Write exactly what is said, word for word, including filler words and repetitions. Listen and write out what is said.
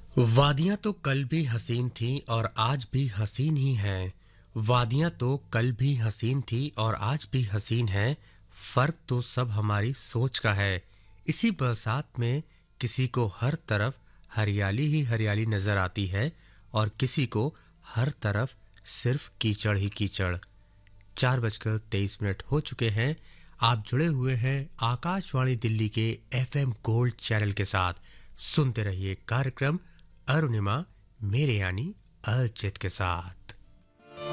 वादियाँ तो कल भी हसीन थीं और आज भी हसीन ही हैं। वादियाँ तो कल भी हसीन थी और आज भी हसीन हैं। फ़र्क तो सब हमारी सोच का है। इसी बरसात में किसी को हर तरफ हरियाली ही हरियाली नज़र आती है और किसी को हर तरफ सिर्फ कीचड़ ही कीचड़। चार बजकर तेईस मिनट हो चुके हैं। आप जुड़े हुए हैं आकाशवाणी दिल्ली के एफएम गोल्ड चैनल के साथ। सुनते रहिए कार्यक्रम अरुणिमा मेरे यानी अर्चित के साथ।